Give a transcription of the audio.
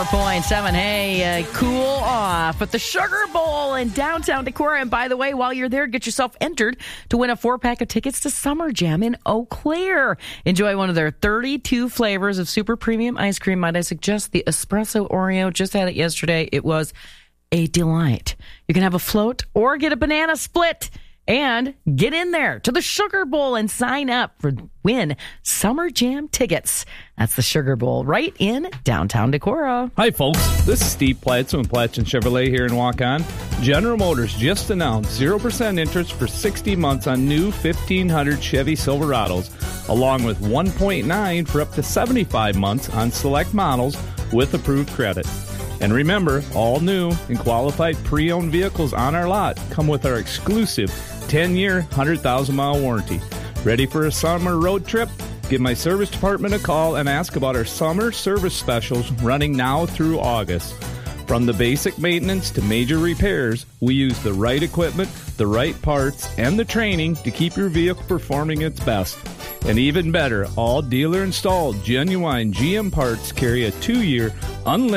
4.7. Hey, cool off at the Sugar Bowl in downtown Decorah. And by the way, while you're there, get yourself entered to win a 4-pack of tickets to Summer Jam in Eau Claire. Enjoy one of their 32 flavors of super premium ice cream. Might I suggest the Espresso Oreo? Just had it yesterday. It was a delight. You can have a float or get a banana split. And get in there to the Sugar Bowl and sign up for win Summer Jam tickets. That's the Sugar Bowl right in downtown Decorah. Hi, folks. This is Steve Platson with Platson Chevrolet here in Waukon. General Motors just announced 0% interest for 60 months on new 1500 Chevy Silverados, along with 1.9 for up to 75 months on select models with approved credit. And remember, all new and qualified pre-owned vehicles on our lot come with our exclusive 10-year, 100,000-mile warranty. Ready for a summer road trip? Give my service department a call and ask about our summer service specials running now through August. From the basic maintenance to major repairs, we use the right equipment, the right parts, and the training to keep your vehicle performing its best. And even better, all dealer-installed genuine GM parts carry a 2-year unlimited